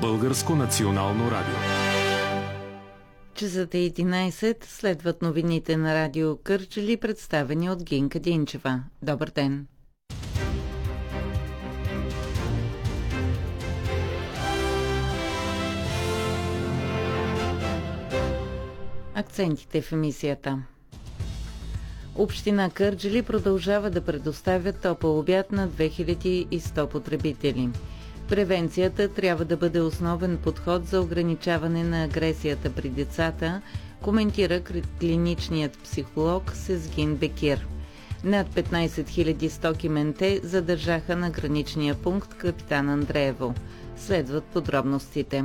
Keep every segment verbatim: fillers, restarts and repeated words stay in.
Българско национално радио. Часът е единайсет, следват новините на радио Кърджали, представени от Гинка Динчева. Добър ден! Акцентите в емисията. Община Кърджали продължава да предоставя топъл обяд на две хиляди и сто потребители. Превенцията трябва да бъде основен подход за ограничаване на агресията при децата, коментира клиничният психолог Сезгин Бекир. Над петнайсет хиляди стоки менте задържаха на граничния пункт Капитан Андреево. Следват подробностите.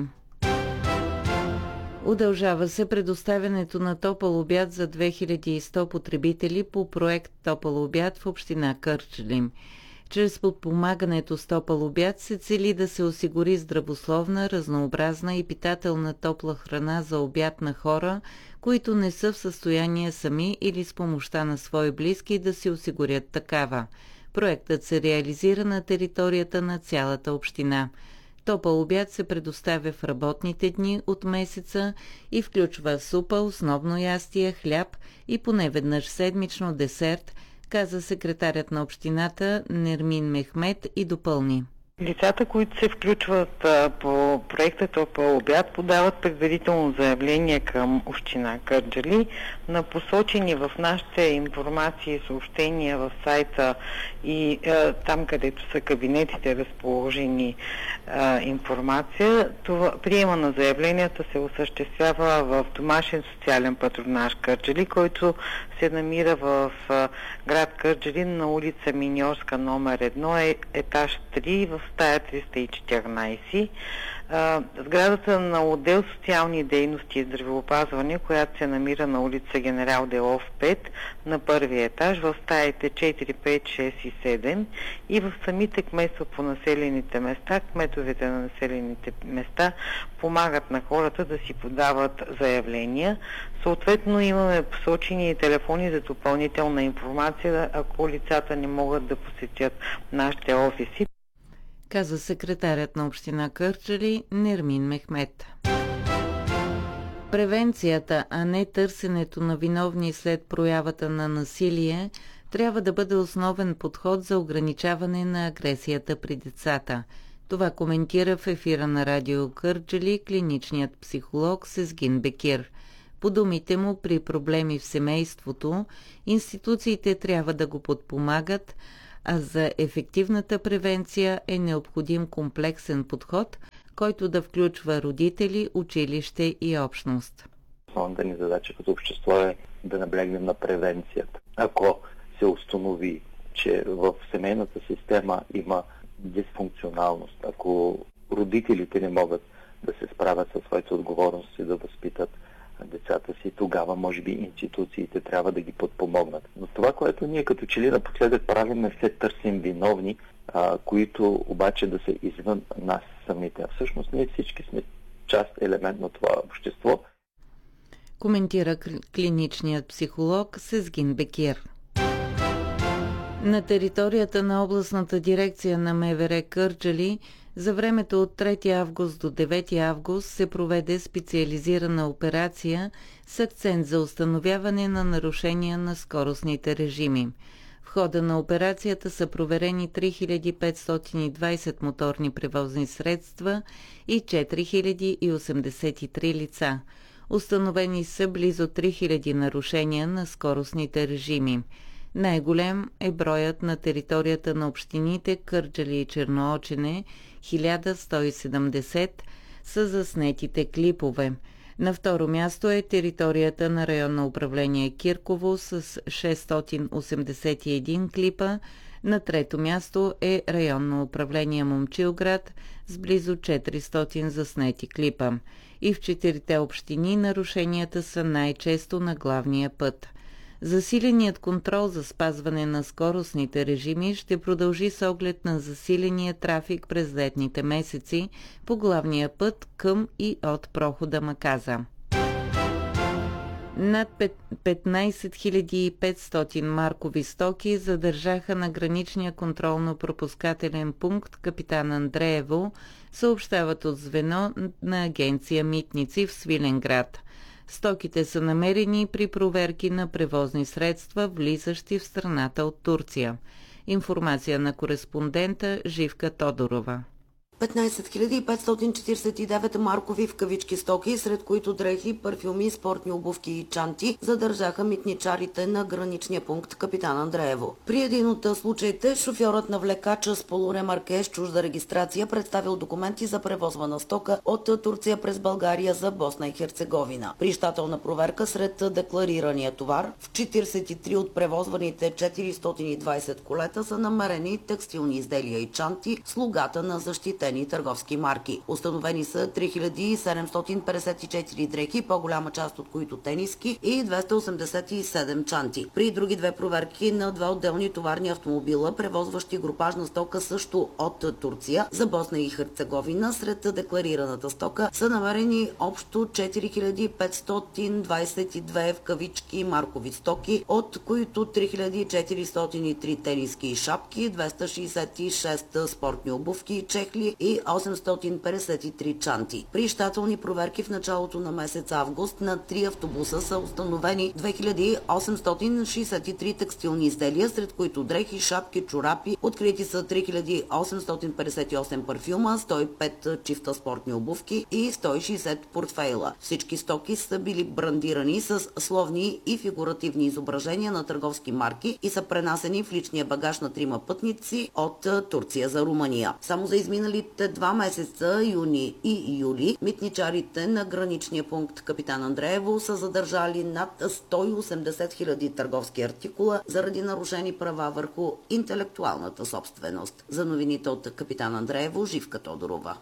Удължава се предоставянето на топъл обяд за две хиляди и сто потребители по проект Топъл обяд в община Кърджали. Чрез подпомагането с топъл обяд се цели да се осигури здравословна, разнообразна и питателна топла храна за обяд на хора, които не са в състояние сами или с помощта на свои близки да си осигурят такава. Проектът се реализира на територията на цялата община. Топъл обяд се предоставя в работните дни от месеца и включва супа, основно ястие, хляб и поне веднъж седмично десерт, каза секретарят на общината Нермин Мехмет и допълни. Лицата, които се включват а, по проекта Топъл обяд, подават предварително заявление към община Кърджали на посочени в нашите информации и съобщения в сайта и а, там, където са кабинетите разположени а, информация. Това, приема на заявленията се осъществява в домашен социален патронаж Кърджали, който се намира в а, град Кърджали на улица Миньорска номер едно, е, етаж три в стая триста и четиринайсет. Сградата на отдел социални дейности и здравеопазване, която се намира на улица Генерал Делов пет на първи етаж в стаите четири, пет, шест и седем и в самите кметства по населените места. Кметовете на населените места помагат на хората да си подават заявления. Съответно имаме посочени и телефони за допълнителна информация, ако лицата не могат да посетят нашите офиси, каза секретарят на община Кърджали Нермин Мехмет. Превенцията, а не търсенето на виновни след проявата на насилие, трябва да бъде основен подход за ограничаване на агресията при децата. Това коментира в ефира на радио Кърджали клиничният психолог Сезгин Бекир. По думите му, при проблеми в семейството, институциите трябва да го подпомагат, а за ефективната превенция е необходим комплексен подход, който да включва родители, училище и общност. Основната ни задача като общество е да наблегнем на превенцията. Ако се установи, че в семейната система има дисфункционалност, ако родителите не могат да се справят със своите отговорности да възпитат децата си, тогава може би институциите трябва да ги подпомогнат. Но това, което ние като че ли напоследък правим, е все търсим виновни, а, които обаче да са извън нас самите. А всъщност ние всички сме част, елемент на това общество. Коментира клиничният психолог Сезгин Бекир. На територията на областната дирекция на МВР Кърджали за времето от трети август до девети август се проведе специализирана операция с акцент за установяване на нарушения на скоростните режими. В хода на операцията са проверени три хиляди петстотин и двайсет моторни превозни средства и четири хиляди осемдесет и три лица. Установени са близо три хиляди нарушения на скоростните режими. Най-голем е броят на територията на общините Кърджали и Черноочене – хиляда сто и седемдесет са заснетите клипове. На второ място е територията на районно управление Кирково с шестстотин осемдесет и един клипа. На трето място е районно управление Момчилград с близо четиристотин заснети клипа. И в четирите общини нарушенията са най-често на главния път. Засиленият контрол за спазване на скоростните режими ще продължи с оглед на засиления трафик през летните месеци по главния път към и от прохода Маказа. Над петнайсет хиляди и петстотин маркови стоки задържаха на граничния контролно-пропускателен пункт Капитан Андреево съобщават от звено на агенция Митници в Свиленград. Стоките са намерени при проверки на превозни средства, влизащи в страната от Турция. Информация на кореспондента Живка Тодорова. петнайсет хиляди петстотин четирийсет и девет маркови в кавички стоки, сред които дрехи, парфюми, спортни обувки и чанти, задържаха митничарите на граничния пункт Капитан Андреево. При един от случаите шофьорът на влекача с полуремарке с чужда регистрация представил документи за превозвана стока от Турция през България за Босна и Херцеговина. При щателна проверка сред декларирания товар в четирийсет и три от превозваните четиристотин и двайсет колета са намерени текстилни изделия и чанти с логата на защитени търговски марки. Установени са три хиляди седемстотин петдесет и четири дрехи, по-голяма част от които тениски, и двеста осемдесет и седем чанти. При други две проверки на два отделни товарни автомобила, превозващи групажна стока също от Турция за Босна и Херцеговина, сред декларираната стока са намерени общо четири хиляди петстотин двайсет и две в кавички маркови стоки, от които три хиляди четиристотин и три тениски и шапки, двеста шейсет и шест спортни обувки и чехли и осемстотин петдесет и три чанти. При щателни проверки в началото на месец август на три автобуса са установени две хиляди осемстотин шейсет и три текстилни изделия, сред които дрехи, шапки, чорапи. Открити са три хиляди осемстотин петдесет и осем парфюма, сто и пет чифта спортни обувки и сто и шейсет портфейла. Всички стоки са били брандирани с словни и фигуративни изображения на търговски марки и са пренасени в личния багаж на трима пътници от Турция за Румъния. Само за изминалите два месеца, юни и юли, митничарите на граничния пункт Капитан Андреево са задържали над сто и осемдесет хиляди търговски артикула заради нарушени права върху интелектуалната собственост. За новините от Капитан Андреево, Живка Тодорова.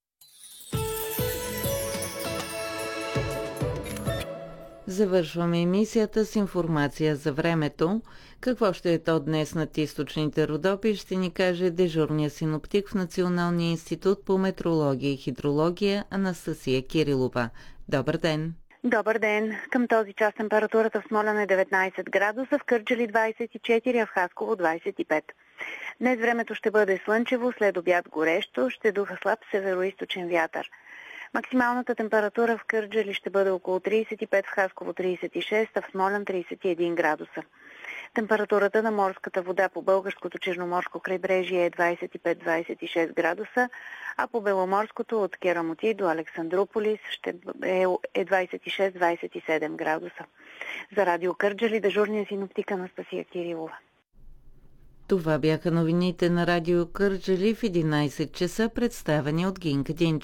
Завършваме емисията с информация за времето. Какво ще е то днес над източните Родопи, ще ни каже дежурния синоптик в Националния институт по метеорология и хидрология Анастасия Кирилова. Добър ден! Добър ден! Към този час температурата в Смолян е деветнайсет градуса, в Кърджали двайсет и четири, а в Хасково двайсет и пет. Днес времето ще бъде слънчево, след обяд горещо, ще духа слаб североизточен вятър. Максималната температура в Кърджали ще бъде около трийсет и пет, в Хасково трийсет и шест, а в Смолян трийсет и един градуса. Температурата на морската вода по българското черноморско крайбрежие е двайсет и пет до двайсет и шест градуса, а по беломорското от Керамоти до Александрополис ще е двайсет и шест до двайсет и седем градуса. За радио Кърджали дежурния синоптик Анастасия Кирилова. Това бяха новините на радио Кърджали в единайсет часа, представени от Гинка Динчев.